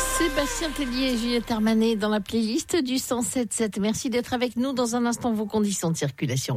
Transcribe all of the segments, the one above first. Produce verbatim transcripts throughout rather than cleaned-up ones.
Sébastien Tellier et Juliette Armanet dans la playlist du cent sept sept. Merci d'être avec nous. Dans un instant, vos conditions de circulation.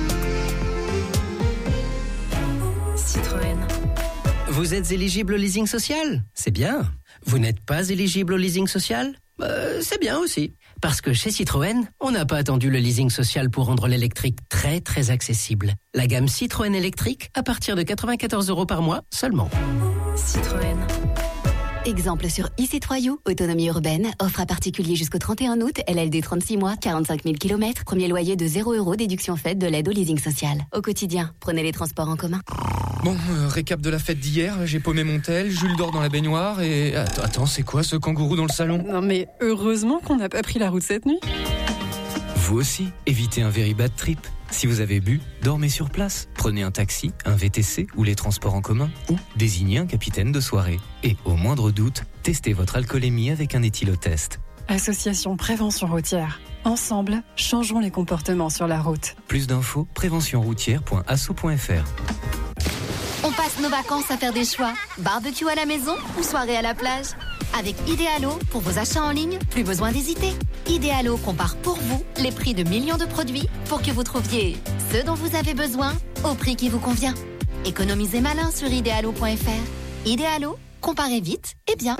Citroën. Vous êtes éligible au leasing social ? C'est bien. Vous n'êtes pas éligible au leasing social ? euh, C'est bien aussi. Parce que chez Citroën, on n'a pas attendu le leasing social pour rendre l'électrique très très accessible. La gamme Citroën électrique à partir de quatre-vingt-quatorze euros par mois seulement. Citroën. Exemple sur easy trois u, autonomie urbaine, offre à particulier jusqu'au trente et un août, L L D trente-six mois, quarante-cinq mille kilomètres, premier loyer de zéro euros, déduction faite de l'aide au leasing social. Au quotidien, prenez les transports en commun. Bon, euh, récap de la fête d'hier, j'ai paumé mon tel, Jules dort dans la baignoire et... Attends, attends, c'est quoi ce kangourou dans le salon ? Non mais heureusement qu'on n'a pas pris la route cette nuit. Vous aussi, évitez un very bad trip. Si vous avez bu, dormez sur place. Prenez un taxi, un V T C ou les transports en commun ou désignez un capitaine de soirée. Et au moindre doute, testez votre alcoolémie avec un éthylotest. Association Prévention Routière. Ensemble, changeons les comportements sur la route. Plus d'infos, prévention routière point asso point f r. On passe nos vacances à faire des choix. Barbecue à la maison ou soirée à la plage ? Avec Idealo, pour vos achats en ligne, plus besoin d'hésiter. Idealo compare pour vous les prix de millions de produits pour que vous trouviez ce dont vous avez besoin au prix qui vous convient. Économisez malin sur idealo point f r. Idealo, comparez vite et bien.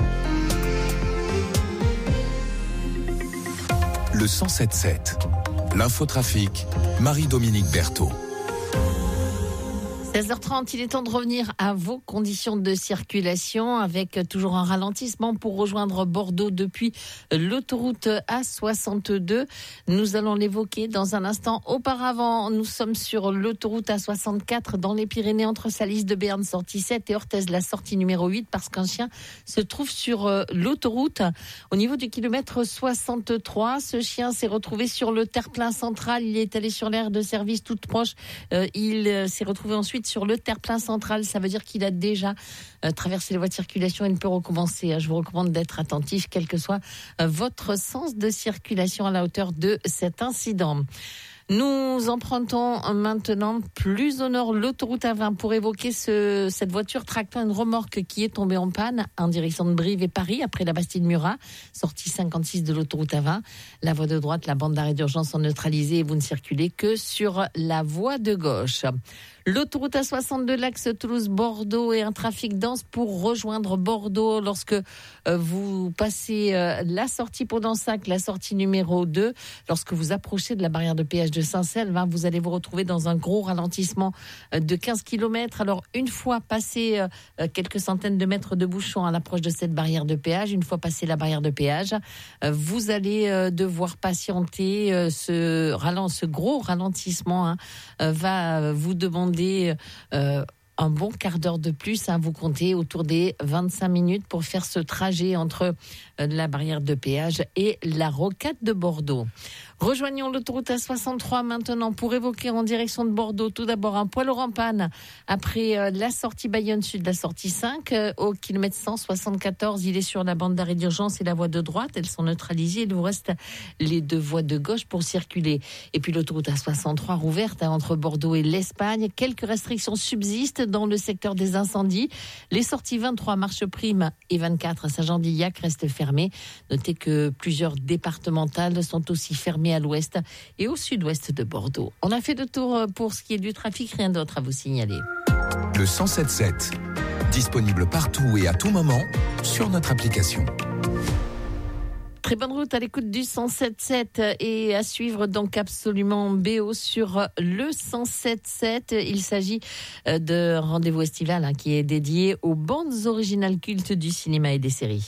Le cent sept sept. L'infotrafic, Marie-Dominique Berthaud. seize heures trente, il est temps de revenir à vos conditions de circulation avec toujours un ralentissement pour rejoindre Bordeaux depuis l'autoroute A soixante-deux. Nous allons l'évoquer dans un instant. Auparavant, nous sommes sur l'autoroute A soixante-quatre dans les Pyrénées entre Salis de Béarn, sortie sept et Orthez, la sortie numéro huit, parce qu'un chien se trouve sur l'autoroute. Au niveau du kilomètre soixante-trois, ce chien s'est retrouvé sur le terre-plein central. Il est allé sur l'aire de service toute proche. Euh, il euh, s'est retrouvé ensuite sur le terre-plein central. Ça veut dire qu'il a déjà euh, traversé les voies de circulation et ne peut recommencer. Je vous recommande d'être attentif, quel que soit euh, votre sens de circulation à la hauteur de cet incident. Nous empruntons maintenant plus au nord l'autoroute A vingt pour évoquer ce, cette voiture tractant une remorque qui est tombée en panne en direction de Brive et Paris après la Bastide-Murat, sortie cinquante-six de l'autoroute A vingt. La voie de droite, la bande d'arrêt d'urgence sont neutralisées et vous ne circulez que sur la voie de gauche. L'autoroute A soixante-deux, l'axe Toulouse-Bordeaux et un trafic dense pour rejoindre Bordeaux lorsque euh, vous passez euh, la sortie Pont-d'Ensac, la sortie numéro deux. Lorsque vous approchez de la barrière de péage de Saint-Selve, hein, vous allez vous retrouver dans un gros ralentissement euh, de quinze kilomètres. Alors, une fois passé euh, quelques centaines de mètres de bouchons à l'approche de cette barrière de péage, une fois passé la barrière de péage, euh, vous allez euh, devoir patienter. Euh, ce, ralent, ce gros ralentissement hein, euh, va vous demander Euh, un bon quart d'heure de plus, hein, vous comptez autour des vingt-cinq minutes pour faire ce trajet entre euh, la barrière de péage et la rocade de Bordeaux. Rejoignons l'autoroute A soixante-trois maintenant pour évoquer en direction de Bordeaux tout d'abord un poids lourd en panne après euh, la sortie Bayonne Sud, la sortie cinq euh, au kilomètre cent soixante-quatorze. Il est sur la bande d'arrêt d'urgence et la voie de droite, elles sont neutralisées. Il vous reste les deux voies de gauche pour circuler. Et puis l'autoroute A soixante-trois rouverte hein, entre Bordeaux et l'Espagne. Quelques restrictions subsistent dans le secteur des incendies. Les sorties vingt-trois Marche Prime et vingt-quatre Saint-Jean-d'Illac restent fermées. Notez que plusieurs départementales sont aussi fermées à l'ouest et au sud-ouest de Bordeaux. On a fait le tour pour ce qui est du trafic, rien d'autre à vous signaler. Le cent sept sept, disponible partout et à tout moment sur notre application. Très bonne route à l'écoute du cent sept sept et à suivre donc absolument B O sur le cent sept sept. Il s'agit de rendez-vous estival hein, qui est dédié aux bandes originales cultes du cinéma et des séries.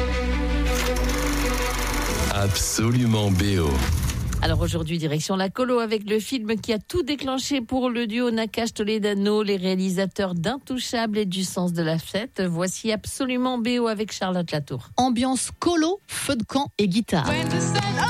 Absolument B O. Alors aujourd'hui, direction la colo avec le film qui a tout déclenché pour le duo Nakache-Toledano, les réalisateurs d'Intouchables et du Sens de la Fête. Voici absolument B O avec Charlotte Latour. Ambiance colo, feu de camp et guitare.